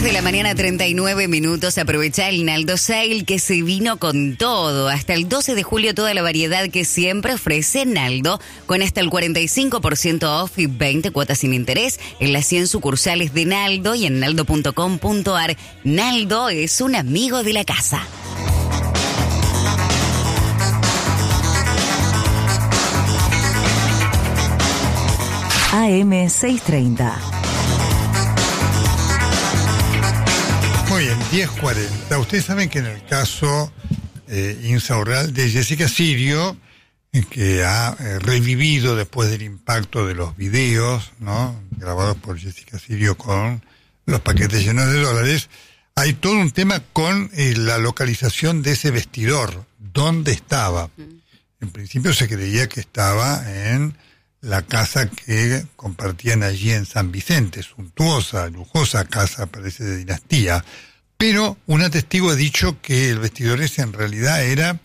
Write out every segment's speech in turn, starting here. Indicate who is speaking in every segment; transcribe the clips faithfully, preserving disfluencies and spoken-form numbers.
Speaker 1: de la mañana, treinta y nueve minutos. Aprovecha el Naldo Sale que se vino con todo. Hasta el doce de julio toda la variedad que siempre ofrece Naldo, con hasta el cuarenta y cinco por ciento off y veinte cuotas sin interés en las cien sucursales de Naldo y en naldo punto com punto ar. Naldo es un amigo de la casa.
Speaker 2: A M seiscientos treinta.
Speaker 3: Muy bien, diez cuarenta. Ustedes saben que en el caso eh, Insaurralde de Jessica Sirio, eh, que ha eh, revivido después del impacto de los videos, ¿no?, grabados por Jessica Sirio con los paquetes llenos de dólares, hay todo un tema con eh, la localización de ese vestidor. ¿Dónde estaba? En principio se creía que estaba en la casa que compartían allí en San Vicente, suntuosa, lujosa casa, parece de dinastía, pero un testigo ha dicho que el vestidor ese en realidad era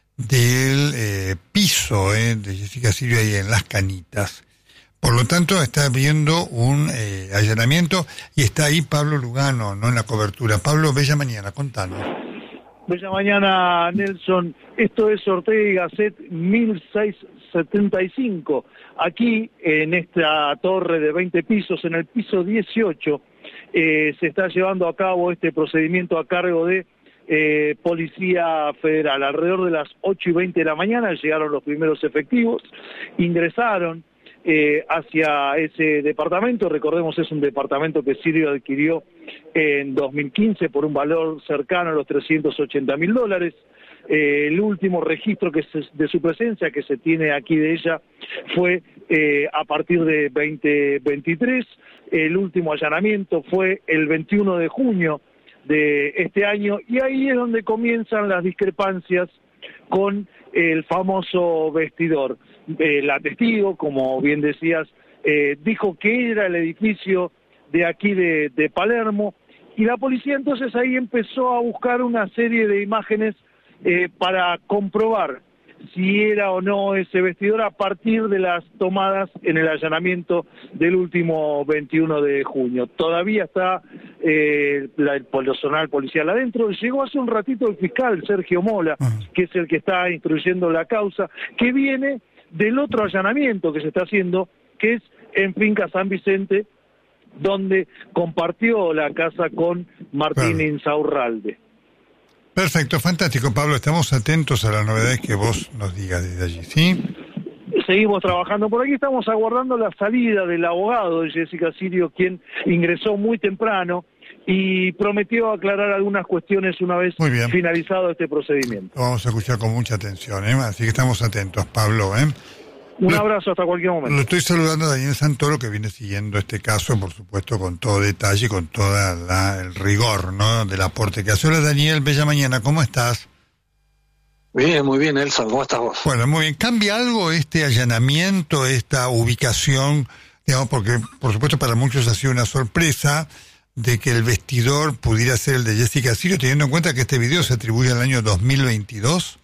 Speaker 3: del eh, piso eh, de Jessica Sirio ahí en Las Canitas. Por lo tanto, está habiendo un eh, allanamiento y está ahí Pablo Lugano, no en la cobertura. Pablo, bella mañana, contanos.
Speaker 4: Bella mañana, Nelson. Esto es Ortega y Gasset mil seiscientos setenta y cinco. Aquí, en esta torre de veinte pisos, en el piso dieciocho, eh, se está llevando a cabo este procedimiento a cargo de eh, Policía Federal. Alrededor de las ocho y veinte de la mañana llegaron los primeros efectivos, ingresaron eh, hacia ese departamento. Recordemos, es un departamento que Sirio adquirió en dos mil quince por un valor cercano a los trescientos ochenta mil dólares. Eh, el último registro que se, de su presencia que se tiene aquí de ella fue eh, a partir de veinte veintitrés. El último allanamiento fue el veintiuno de junio de este año, y ahí es donde comienzan las discrepancias con el famoso vestidor. Eh, la testigo, como bien decías, eh, dijo que era el edificio de aquí de, de Palermo, y la policía entonces ahí empezó a buscar una serie de imágenes Eh, para comprobar si era o no ese vestidor a partir de las tomadas en el allanamiento del último veintiuno de junio. Todavía está eh, la, el personal policial adentro. Llegó hace un ratito el fiscal Sergio Mola, que es el que está instruyendo la causa, que viene del otro allanamiento que se está haciendo, que es en Finca San Vicente, donde compartió la casa con Martín
Speaker 3: Claro.
Speaker 4: Insaurralde.
Speaker 3: Perfecto, fantástico, Pablo. Estamos atentos a las novedades que vos nos digas desde allí, ¿sí?
Speaker 4: Seguimos trabajando por aquí, estamos aguardando la salida del abogado de Jessica Sirio, quien ingresó muy temprano y prometió aclarar algunas cuestiones una vez finalizado este procedimiento.
Speaker 3: Lo vamos a escuchar con mucha atención, ¿eh? Así que estamos atentos, Pablo, ¿eh?
Speaker 4: Un
Speaker 3: lo,
Speaker 4: abrazo hasta cualquier momento.
Speaker 3: Lo estoy saludando a Daniel Santoro, que viene siguiendo este caso, por supuesto, con todo detalle y con todo el rigor, ¿no?, del aporte que hace. Hola, Daniel, bella mañana, ¿cómo estás?
Speaker 5: Bien, muy bien, Nelson, ¿cómo estás vos?
Speaker 3: Bueno, muy bien. ¿Cambia algo este allanamiento, esta ubicación? Digamos, porque, por supuesto, para muchos ha sido una sorpresa de que el vestidor pudiera ser el de Jessica Sirio, teniendo en cuenta que este video se atribuye al año dos mil veintidós.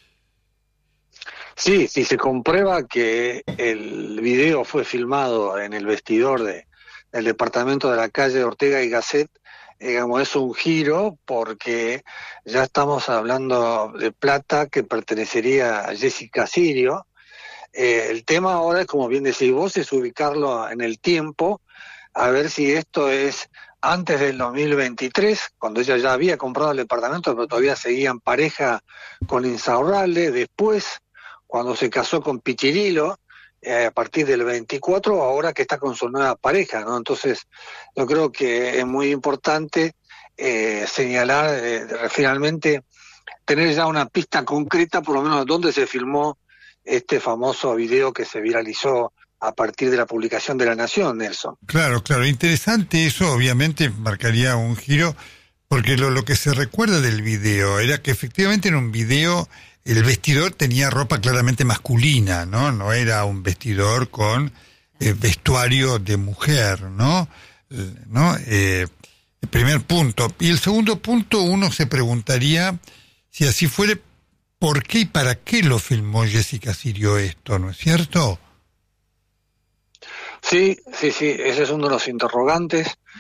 Speaker 5: Sí, sí, se comprueba que el video fue filmado en el vestidor de, del departamento de la calle Ortega y Gasset. Digamos, es un giro porque ya estamos hablando de plata que pertenecería a Jessica Sirio. Eh, el tema ahora, como bien decís vos, es ubicarlo en el tiempo, a ver si esto es antes del dos mil veintitrés, cuando ella ya había comprado el departamento, pero todavía seguían pareja con Insaurralde, después cuando se casó con Pichirilo, eh, a partir del veinticuatro, ahora que está con su nueva pareja, ¿no? Entonces, yo creo que es muy importante eh, señalar, eh, finalmente, tener ya una pista concreta, por lo menos, de dónde se filmó este famoso video que se viralizó a partir de la publicación de La Nación, Nelson.
Speaker 3: Claro, claro, interesante eso, obviamente marcaría un giro, porque lo, lo que se recuerda del video era que efectivamente en un video el vestidor tenía ropa claramente masculina, ¿no? No era un vestidor con eh, vestuario de mujer, ¿no? ¿No? Eh, el primer punto. Y el segundo punto, uno se preguntaría, si así fuere, ¿por qué y para qué lo filmó Jessica Sirio esto, no es cierto?
Speaker 5: Sí, sí, sí, ese es uno de los interrogantes.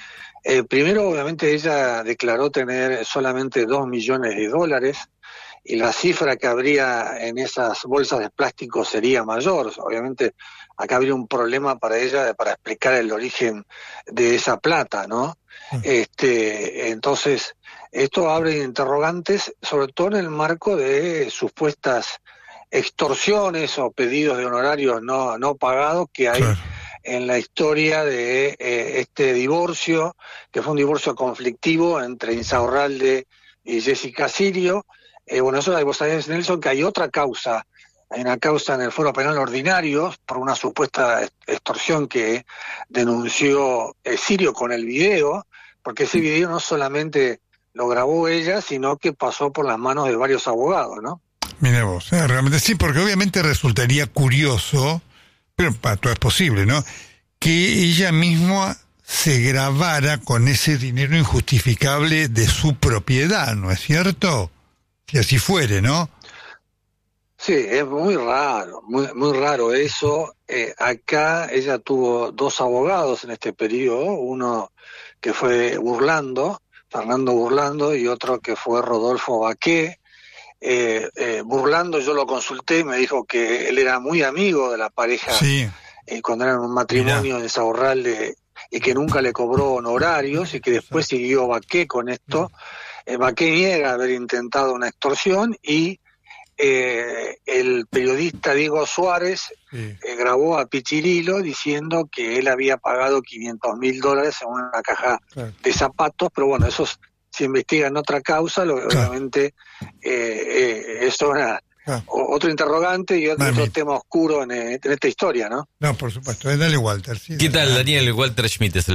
Speaker 5: Eh, primero, obviamente, ella declaró tener solamente dos millones de dólares y la cifra que habría en esas bolsas de plástico sería mayor. Obviamente, acá habría un problema para ella para explicar el origen de esa plata, ¿no? Mm. Este, entonces, esto abre interrogantes, sobre todo en el marco de supuestas extorsiones o pedidos de honorarios no, no pagados que hay. Claro. En la historia de eh, este divorcio, que fue un divorcio conflictivo entre Insaurralde y Jessica Sirio. Eh, bueno, eso vos sabés, Nelson, que hay otra causa, hay una causa en el Foro Penal Ordinario por una supuesta extorsión que denunció eh, Sirio con el video, porque ese video no solamente lo grabó ella, sino que pasó por las manos de varios abogados, ¿no?
Speaker 3: Mira vos, eh, realmente sí, porque obviamente resultaría curioso, pero para todo es posible, ¿no?, que ella misma se grabara con ese dinero injustificable de su propiedad, ¿no es cierto? Si así fuere, ¿no?
Speaker 5: Sí, es muy raro, muy, muy raro eso. Eh, acá ella tuvo dos abogados en este periodo, uno que fue Burlando, Fernando Burlando, y otro que fue Rodolfo Baqué. Eh, eh, Burlando yo lo consulté y me dijo que él era muy amigo de la pareja, sí. eh, cuando eran un matrimonio en Insaurralde, y que nunca le cobró honorarios y que después siguió Baqué con esto. Eh, Baqué niega haber intentado una extorsión y eh, el periodista Diego Suárez sí. eh, grabó a Pichirilo diciendo que él había pagado quinientos mil dólares en una caja claro. de zapatos, pero bueno, esos se investiga en otra causa, lo que claro. obviamente eh, eh, es una, claro. otro interrogante y otro, otro tema oscuro en, en esta historia, ¿no?
Speaker 3: No, por supuesto. Dale, Walter. Sí,
Speaker 6: ¿Qué
Speaker 3: dale.
Speaker 6: tal, Daniel? Walter Schmidt es el